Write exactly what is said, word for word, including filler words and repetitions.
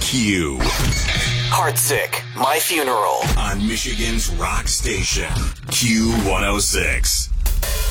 Q. Heartsick, My Funeral. On Michigan's rock station, Q one oh six.